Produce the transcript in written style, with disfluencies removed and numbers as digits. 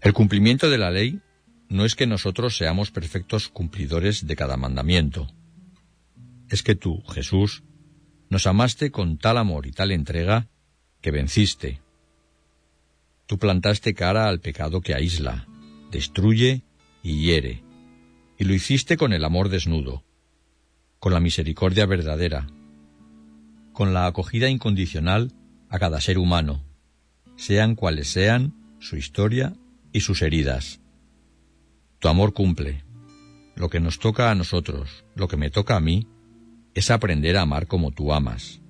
El cumplimiento de la ley no es que nosotros seamos perfectos cumplidores de cada mandamiento. Es que tú, Jesús, nos amaste con tal amor y tal entrega que venciste. Tú plantaste cara al pecado que aísla, destruye y hiere, y lo hiciste con el amor desnudo, con la misericordia verdadera, con la acogida incondicional a cada ser humano, sean cuales sean su historia y sus heridas. Tu amor cumple. Lo que nos toca a nosotros, lo que me toca a mí, es aprender a amar como tú amas.